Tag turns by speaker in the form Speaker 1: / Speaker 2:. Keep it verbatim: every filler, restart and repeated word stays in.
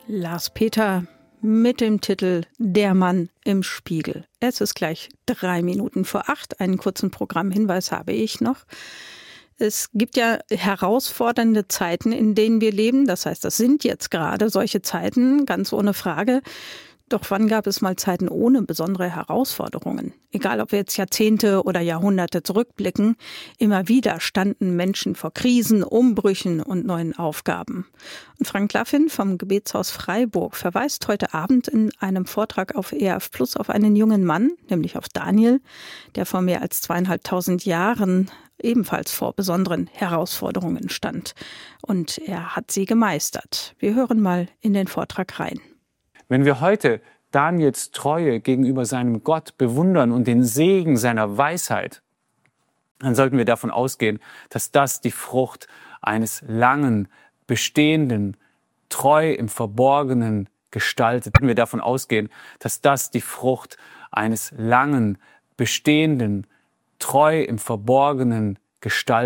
Speaker 1: Lars Peter mit dem Titel Der Mann im Spiegel. Es ist gleich drei Minuten vor acht. Einen kurzen Programmhinweis habe ich noch. Es gibt ja herausfordernde Zeiten, in denen wir leben. Das heißt, das sind jetzt gerade solche Zeiten, ganz ohne Frage. Doch wann gab es mal Zeiten ohne besondere Herausforderungen? Egal, ob wir jetzt Jahrzehnte oder Jahrhunderte zurückblicken, immer wieder standen Menschen vor Krisen, Umbrüchen und neuen Aufgaben. Und Frank Laffin vom Gebetshaus Freiburg verweist heute Abend in einem Vortrag auf E R F Plus auf einen jungen Mann, nämlich auf Daniel, der vor mehr als zweieinhalbtausend Jahren ebenfalls vor besonderen Herausforderungen stand. Und er hat sie gemeistert. Wir hören mal in den Vortrag rein.
Speaker 2: Wenn wir heute Daniels Treue gegenüber seinem Gott bewundern und den Segen seiner Weisheit, dann sollten wir davon ausgehen, dass das die Frucht eines langen, bestehenden, treu im Verborgenen gestalteten, wir davon ausgehen, dass das die Frucht eines langen, bestehenden, treu im Verborgenen gestalteten